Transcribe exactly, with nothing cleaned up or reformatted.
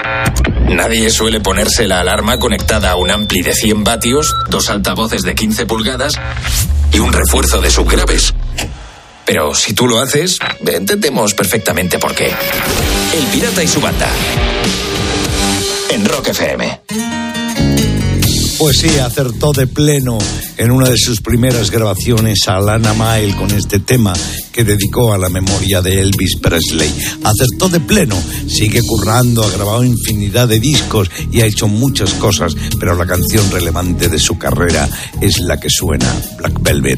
Nadie suele ponerse la alarma conectada a un ampli de cien vatios, dos altavoces de quince pulgadas y un refuerzo de subgraves. Pero si tú lo haces, entendemos perfectamente por qué. El Pirata y su banda. En Rock F M. Pues sí, acertó de pleno en una de sus primeras grabaciones a Alana Mile con este tema que dedicó a la memoria de Elvis Presley. Acertó de pleno, sigue currando, ha grabado infinidad de discos y ha hecho muchas cosas, pero la canción relevante de su carrera es la que suena, Black Velvet.